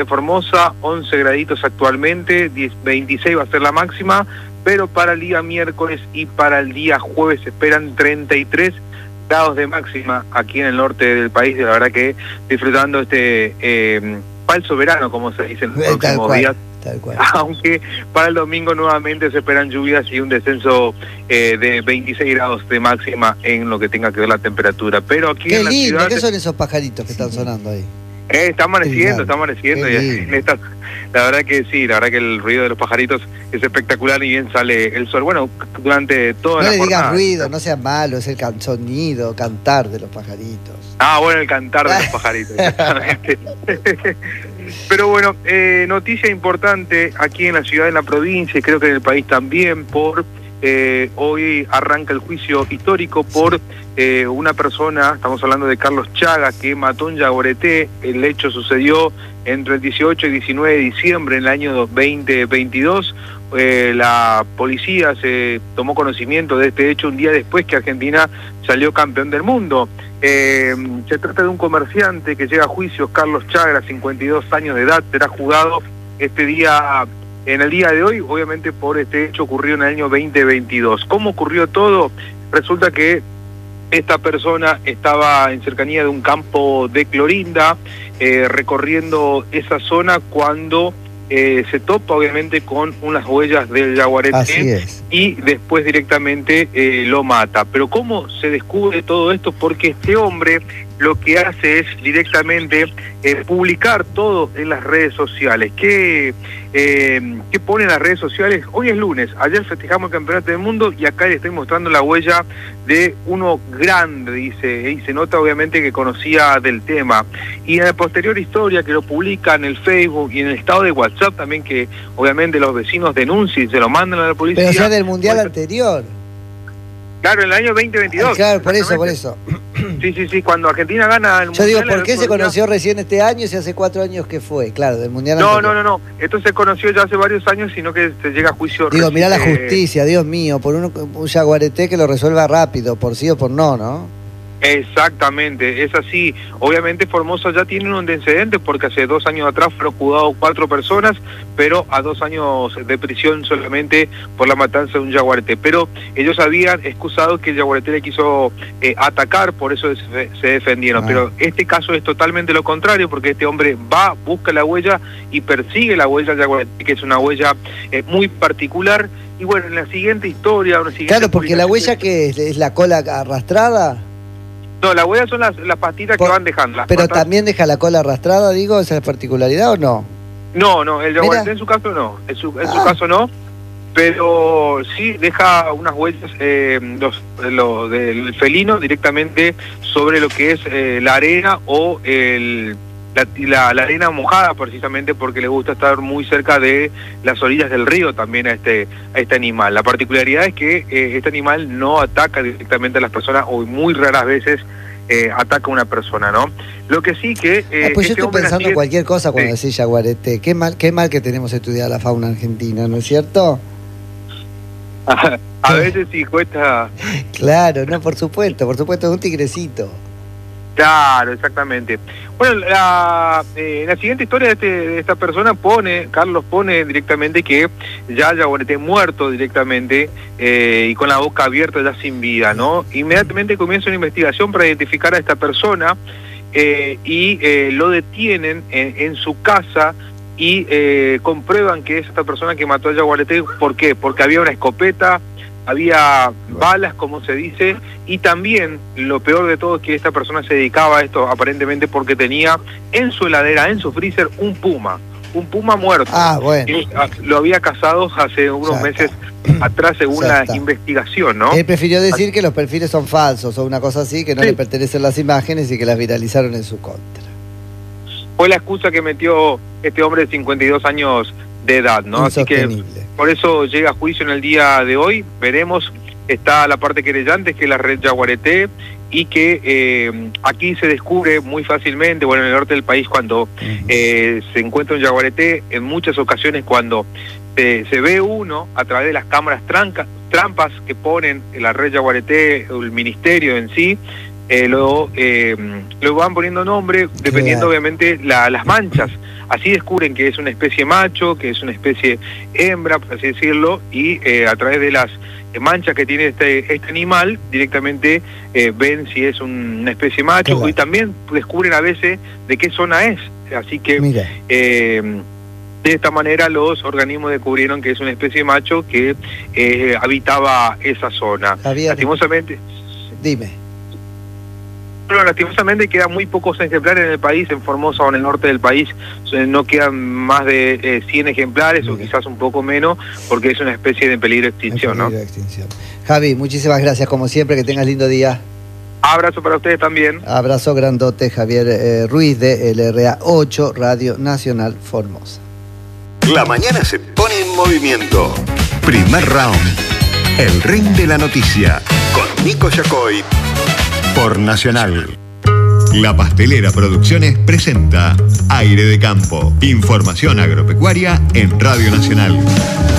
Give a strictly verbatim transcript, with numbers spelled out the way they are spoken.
de Formosa, once graditos actualmente, diez, veintiséis va a ser la máxima, pero para el día miércoles y para el día jueves se esperan treinta y tres grados de máxima aquí en el norte del país. La verdad que disfrutando este eh, falso verano, como se dice en los próximos días. Tal cual. Aunque para el domingo nuevamente se esperan lluvias y un descenso eh, de veintiséis grados de máxima en lo que tenga que ver la temperatura. Pero aquí Qué en la lindo, ciudad... ¿qué son esos pajaritos que están sonando ahí? Eh, está amaneciendo, está amaneciendo. Y en esta, la verdad que sí, la verdad que el ruido de los pajaritos es espectacular y bien sale el sol. Bueno, durante toda no la le jornada... digas ruido, no seas malo, es el can sonido, cantar de los pajaritos. Ah, bueno, el cantar de los pajaritos, exactamente. Pero bueno, eh, noticia importante aquí en la ciudad, en la provincia y creo que en el país también, por eh, hoy arranca el juicio histórico por eh, una persona, estamos hablando de Carlos Chagas, que mató un yaguareté. El hecho sucedió entre el dieciocho y diecinueve de diciembre en el año veinte veintidós. Eh, la policía se tomó conocimiento de este hecho un día después que Argentina salió campeón del mundo. Eh, se trata de un comerciante que llega a juicio, Carlos Chagas, cincuenta y dos años de edad, será juzgado este día, en el día de hoy, obviamente por este hecho ocurrido en el año veinte veintidós. ¿Cómo ocurrió todo? Resulta que esta persona estaba en cercanía de un campo de Clorinda, eh, recorriendo esa zona cuando eh, se topa obviamente con unas huellas del yaguareté y después directamente eh, lo mata. Pero ¿cómo se descubre todo esto? Porque este hombre lo que hace es directamente eh, publicar todo en las redes sociales. ¿Qué, eh, ¿Qué pone en las redes sociales? Hoy es lunes, ayer festejamos el Campeonato del Mundo y acá le estoy mostrando la huella de uno grande, dice, y se nota obviamente que conocía del tema. Y en la posterior historia que lo publica en el Facebook y en el estado de WhatsApp también, que obviamente los vecinos denuncian y se lo mandan a la policía. Pero ya del Mundial pues, anterior. Claro, en el año veinte veintidós. Ah, claro, por eso, por eso. Sí, sí, sí, cuando Argentina gana el Yo Mundial... Yo digo, ¿por qué se podría... conoció recién este año si hace cuatro años que fue? Claro, del Mundial No, anterior. no, no, no, esto se conoció ya hace varios años, sino que se llega a juicio... Digo, mirá la eh... justicia, Dios mío, por un, un yaguareté que lo resuelva rápido, por sí o por no, ¿no? Exactamente, es así. Obviamente Formosa ya tiene un antecedente porque hace dos años atrás fueron juzgados cuatro personas, pero a dos años de prisión solamente por la matanza de un yaguareté. Pero ellos habían excusado que el yaguareté le quiso eh, atacar, por eso se, se defendieron. Ah. Pero este caso es totalmente lo contrario, porque este hombre va, busca la huella y persigue la huella del yaguareté, que es una huella eh, muy particular. Y bueno, en la siguiente historia... Una siguiente claro, porque la huella que es, es la cola arrastrada... No, las huellas son las, las patitas Por, que van dejando. Las pero patas... también deja la cola arrastrada, digo, ¿esa es particularidad o no? No, no, el yaguareté en su caso no, en su, en ah. su caso no, pero sí deja unas huellas eh, los, lo, del felino directamente sobre lo que es eh, la arena o el... La, la, la arena mojada, precisamente porque le gusta estar muy cerca de las orillas del río también a este a este animal. La particularidad es que eh, este animal no ataca directamente a las personas, o muy raras veces eh, ataca a una persona, ¿no? Lo que sí que... Eh, ah, pues este yo estoy pensando en cualquier cosa cuando sí. decís yaguareté. Qué mal, qué mal que tenemos estudiada la fauna argentina, ¿no es cierto? a, a veces sí cuesta... Claro, no, por supuesto, por supuesto, es un tigrecito. Claro, exactamente. Bueno, la, eh, la siguiente historia de, este, de esta persona pone, Carlos pone directamente que ya el yaguareté muerto directamente eh, y con la boca abierta ya sin vida, ¿no? Inmediatamente comienza una investigación para identificar a esta persona eh, y eh, lo detienen en, en su casa y eh, comprueban que es esta persona que mató al yaguareté. ¿Por qué? Porque había una escopeta, había balas, como se dice, y también lo peor de todo es que esta persona se dedicaba a esto aparentemente porque tenía en su heladera, en su freezer, un puma, un puma muerto. Ah, bueno. Y lo había cazado hace unos meses atrás, según la investigación, ¿no? Él prefirió decir así que los perfiles son falsos o una cosa así, que no sí. le pertenecen las imágenes y que las viralizaron en su contra. Fue la excusa que metió este hombre de cincuenta y dos años de edad, ¿no? Así que por eso llega a juicio en el día de hoy. Veremos, está la parte querellante, que es la red yaguareté, y que eh, aquí se descubre muy fácilmente, bueno, en el norte del país, cuando eh, se encuentra un yaguareté, en muchas ocasiones cuando eh, se ve uno a través de las cámaras tranca, trampas que ponen en la red yaguareté, el ministerio en sí, eh, lo, eh, lo van poniendo nombre dependiendo obviamente la, las manchas. Así descubren que es una especie macho, que es una especie hembra, por así decirlo, y eh, a través de las manchas que tiene este, este animal, directamente eh, ven si es un, una especie macho, claro. Y también descubren a veces de qué zona es. Así que eh, de esta manera los organismos descubrieron que es una especie macho que eh, habitaba esa zona. Javier, lastimosamente... Dime. Bueno, lastimosamente quedan muy pocos ejemplares en el país, en Formosa o en el norte del país no quedan más de eh, cien ejemplares. Mira. O quizás un poco menos, porque es una especie de peligro de extinción, peligro ¿no? De extinción. Javi, muchísimas gracias como siempre, que tengas lindo día. Abrazo para ustedes también. Abrazo grandote, Javier eh, Ruiz de L R A ocho, Radio Nacional Formosa. La mañana se pone en movimiento. Primer round. El ring de la noticia. Con Nico Yacoy. Por Nacional. La Pastelera Producciones presenta Aire de Campo. Información agropecuaria en Radio Nacional.